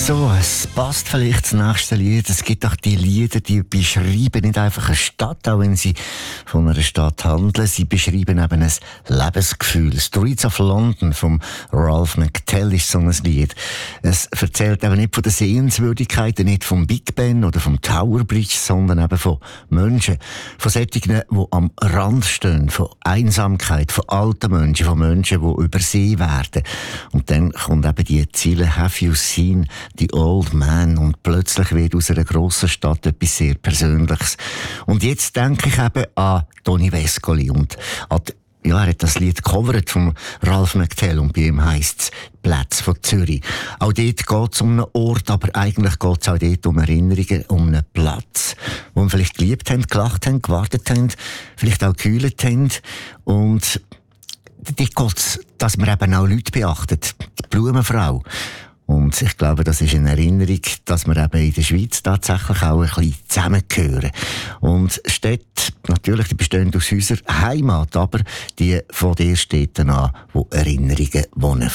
So, es passt vielleicht das nächste Lied. Es gibt auch die Lieder, die beschreiben nicht einfach eine Stadt, auch wenn sie von einer Stadt handeln. Sie beschreiben eben ein Lebensgefühl. «Streets of London» vom Ralph McTell ist so ein Lied. Es erzählt eben nicht von den Sehenswürdigkeiten, nicht vom Big Ben oder vom Tower Bridge, sondern eben von Menschen. Von solchen, die am Rand stehen, von Einsamkeit, von alten Menschen, von Menschen, die übersehen werden. Und dann kommt eben die Ziele «Have you seen the old man?» und plötzlich wird aus einer grossen Stadt etwas sehr Persönliches. Und jetzt denke ich eben an Toni Vescoli und an er hat das Lied gecovert von Ralph McTell und bei ihm heisst es «Plätze von Zürich». Auch dort geht es um einen Ort, aber eigentlich geht es auch dort um Erinnerungen, um einen Platz, wo wir vielleicht geliebt haben, gelacht haben, gewartet haben, vielleicht auch gekühlt haben. Und dort geht es, dass man eben auch Leute beachtet. Die Blumenfrau. Und ich glaube, das ist eine Erinnerung, dass wir eben in der Schweiz tatsächlich auch ein bisschen zusammengehören. Und Städte, natürlich, die bestehen aus Häusern, Heimat, aber die von den Städten an, wo Erinnerungen wohnen.